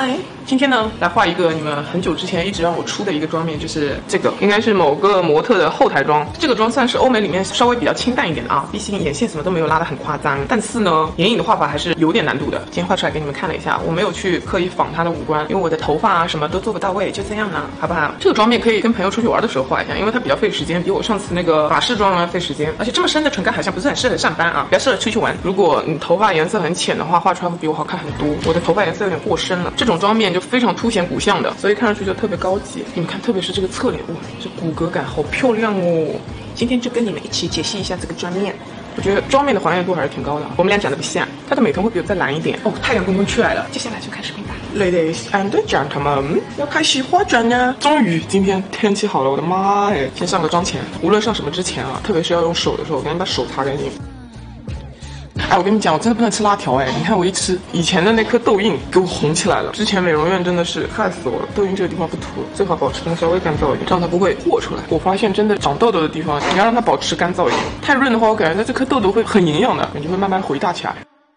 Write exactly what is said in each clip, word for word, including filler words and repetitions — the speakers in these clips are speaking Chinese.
嗨，今天呢来画一个你们很久之前一直让我出的一个妆面，就是这个应该是某个模特的后台妆。这个妆算是欧美里面稍微比较清淡一点的啊，毕竟眼线什么都没有拉得很夸张，但是呢眼影的画法还是有点难度的。今天画出来给你们看了一下，我没有去刻意仿它的五官，因为我的头发啊什么都做不到位，就这样呢，好不好？这个妆面可以跟朋友出去玩的时候画一下，因为它比较费时间，比我上次那个法式妆容费时间，而且这么深的唇干好像不是很适合上班啊，比较适合出去玩。如果你头发颜色很浅的话，画出来会比我好看很多。我的头发颜色有点过深了，这种妆面就非常凸显骨相的，所以看上去就特别高级。你们看，特别是这个侧脸，哇，这骨骼感好漂亮哦！今天就跟你们一起解析一下这个妆面。我觉得妆面的还原度还是挺高的，我们俩长得不像，它的美瞳会比我再蓝一点。哦，太阳公公出来了，接下来就看视频吧。Ladies and gentlemen， 要开始化妆呢。终于今天天气好了，我的妈哎！先上个妆前，无论上什么之前啊，特别是要用手的时候，赶紧把手擦干净。哎，我跟你讲，我真的不能吃辣条哎！你看我一吃，以前的那颗痘印给我红起来了。之前美容院真的是害死我了，痘印这个地方不涂，最好保持的稍微干燥一点，这样它不会破出来。我发现真的长痘痘的地方，你要让它保持干燥一点，太润的话，我感觉它这颗痘痘会很营养的，你就会慢慢回大起来。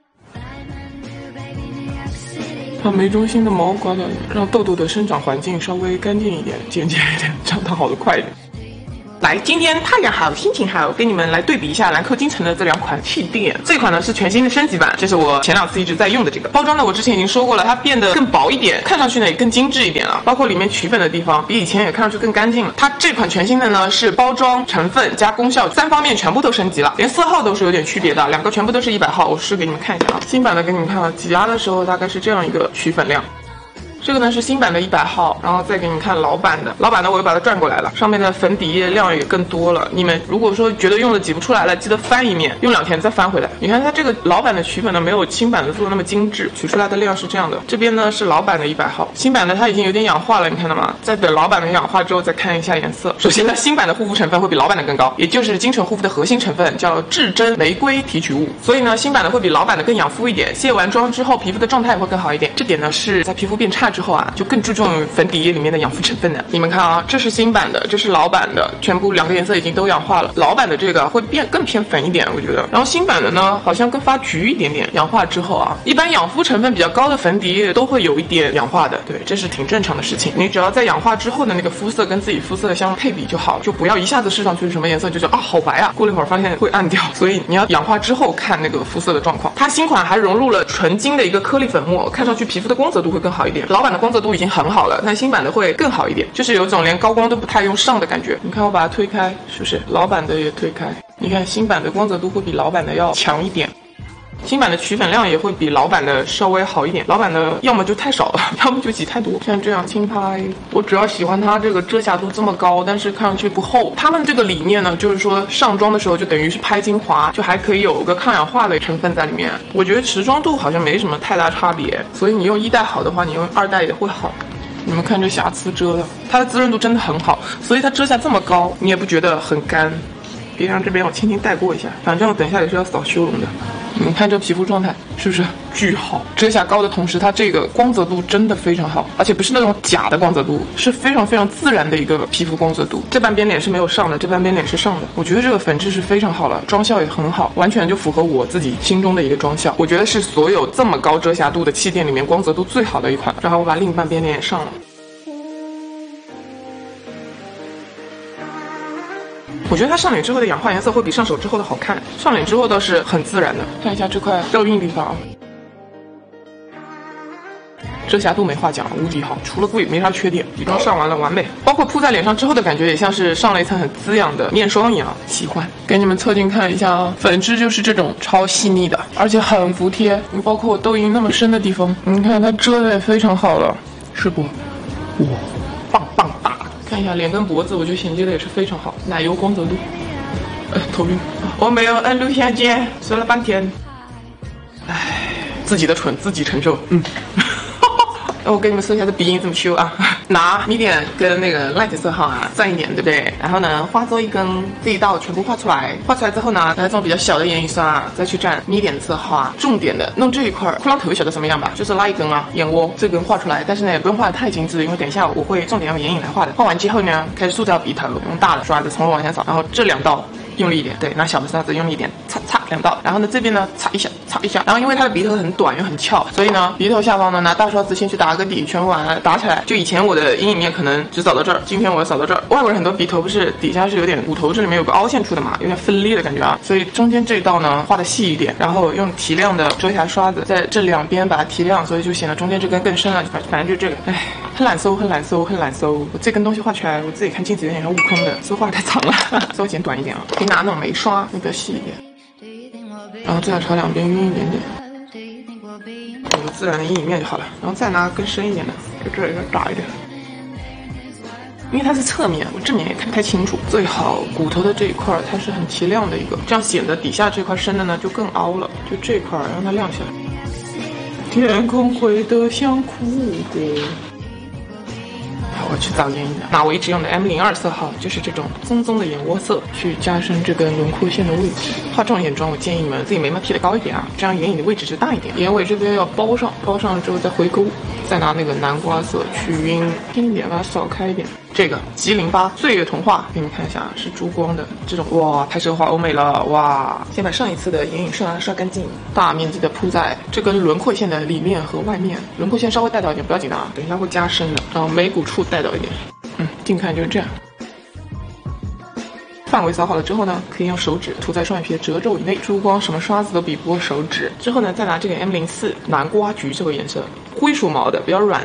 把眉中心的毛刮掉，让痘痘的生长环境稍微干净一点、简洁一点，这样它好得快一点。来，今天太阳好，心情好，跟你们来对比一下兰蔻金城的这两款气垫。这款呢是全新的升级版，这是我前两次一直在用的这个包装呢，我之前已经说过了，它变得更薄一点，看上去呢也更精致一点了，包括里面取粉的地方比以前也看上去更干净了。它这款全新的呢是包装、成分加功效三方面全部都升级了，连色号都是有点区别的，两个全部都是一百号，我试给你们看一下啊。新版的给你们看啊，挤压的时候大概是这样一个取粉量。这个呢是新版的一百号，然后再给你们看老版的。老版的我又把它转过来了，上面的粉底液量也更多了。你们如果说觉得用的挤不出来了，记得翻一面，用两天再翻回来。你看它这个老版的取粉呢，没有新版的做的那么精致，取出来的量是这样的。这边呢是老版的一百号，新版的它已经有点氧化了，你看到吗？在等老版的氧化之后再看一下颜色。首先呢，新版的护肤成分会比老版的更高，也就是精纯护肤的核心成分叫至臻玫瑰提取物，所以呢，新版的会比老版的更养肤一点。卸完妆之后，皮肤的状态也会更好一点。这点呢是在皮肤变差之后啊，就更注重粉底液里面的养肤成分的。你们看啊，这是新版的，这是老版的，全部两个颜色已经都氧化了。老版的这个会变更偏粉一点，我觉得。然后新版的呢，好像更发橘一点点。氧化之后啊，一般养肤成分比较高的粉底液都会有一点氧化的，对，这是挺正常的事情。你只要在氧化之后的那个肤色跟自己肤色相配比就好，就不要一下子试上去什么颜色就觉得啊好白啊，过了一会儿发现会暗掉。所以你要氧化之后看那个肤色的状况。它新款还融入了纯金的一个颗粒粉末，看上去皮肤的光泽度会更好一点。老版的光泽度已经很好了，但新版的会更好一点，就是有种连高光都不太用上的感觉。你看我把它推开，是不是老版的也推开？你看新版的光泽度会比老版的要强一点，新版的取粉量也会比老版的稍微好一点。老版的要么就太少了，要么就挤太多。像这样轻拍，我主要喜欢它这个遮瑕度这么高，但是看上去不厚。他们这个理念呢，就是说上妆的时候就等于是拍精华，就还可以有个抗氧化的成分在里面。我觉得持妆度好像没什么太大差别，所以你用一代好的话，你用二代也会好。你们看这瑕疵遮的，它的滋润度真的很好，所以它遮瑕这么高，你也不觉得很干。别让这边我轻轻带过一下，反正我等一下也是要扫修容的。你们看这皮肤状态是不是巨好？遮瑕高的同时，它这个光泽度真的非常好，而且不是那种假的光泽度，是非常非常自然的一个皮肤光泽度。这半边脸是没有上的，这半边脸是上的。我觉得这个粉质是非常好了，妆效也很好，完全就符合我自己心中的一个妆效。我觉得是所有这么高遮瑕度的气垫里面光泽度最好的一款。然后我把另一半边脸也上了。我觉得它上脸之后的氧化颜色会比上手之后的好看，上脸之后倒是很自然的。看一下这块痘印地方啊，遮瑕度没话讲，无敌好，除了贵没啥缺点。底妆上完了，完美。包括铺在脸上之后的感觉也像是上了一层很滋养的面霜一样，喜欢。给你们侧近看一下啊，粉质就是这种超细腻的，而且很服帖。你包括我痘印那么深的地方，你看它遮的也非常好了，是不？哇，棒棒哒！看一下脸跟脖子，我觉得衔接的也是非常好，奶油光泽度。呃，头晕，我没有按录像键，说了半天，唉，自己的蠢自己承受。嗯，我给你们说一下这鼻音怎么修啊？拿米点跟那个 light 色号啊，蘸一点，对不对？然后呢，画作一根，这一道全部画出来。画出来之后呢，拿这种比较小的眼影刷啊，再去蘸米点色号啊，重点的弄这一块，骷髅头晓得什么样吧？就是拉一根啊，眼窝这根画出来，但是呢，也不用画得太精致，因为等一下我会重点用眼影来画的。画完之后呢，开始塑造鼻头，用大的刷子从头往下扫，然后这两道用力一点，对，拿小的刷子用力一点，擦擦两道。然后呢，这边呢擦一下，擦一下。然后因为它的鼻头很短又很翘，所以呢，鼻头下方呢拿大刷子先去打个底，全部把它打起来。就以前我的阴影面可能只扫到这儿，今天我要扫到这儿。外国人很多鼻头不是底下是有点骨头这里面有个凹陷处的嘛，有点分裂的感觉啊，所以中间这一道呢画的细一点，然后用提亮的遮瑕刷子在这两边把它提亮，所以就显得中间这根更深了。反反正就这个，唉，很懒搜，很懒搜，很懒搜。我这根东西画出来，我自己看镜子有点像悟空的，所以画的太长了，所以剪短一点啊，可以拿那种眉刷，会比较细一点。然后最好朝两边晕一点点，有个自然的阴影面就好了。然后再拿更深一点的，就这里再打一点。因为它是侧面，我正面也看不太清楚。最好骨头的这一块它是很提亮的一个，这样显得底下这块深的呢就更凹了。就这块让它亮起来。天空灰得像哭过。我去找眼影的，那我一直用的 M 零二 色号就是这种棕棕的眼窝色，去加深这根轮廓线的位置。画这种眼妆，我建议你们自己眉毛提得高一点啊，这样眼影的位置就大一点。眼尾这边要包上，包上之后再回勾，再拿那个南瓜色去晕轻一点，把它扫开一点。这个 G 零八 岁月童话给你们看一下，是珠光的这种，哇，太奢华欧美了，哇！先把上一次的眼影刷刷干净，大面积的铺在这根轮廓线的里面和外面，轮廓线稍微带到一点，不要紧张啊，等一下会加深的。然后眉骨处带到一点，嗯，近看就是这样。范围扫好了之后呢，可以用手指涂在双眼皮的褶皱以内，珠光什么刷子都比不过手指。之后呢，再拿这个 M 零四 南瓜橘这个颜色，灰鼠毛的比较软。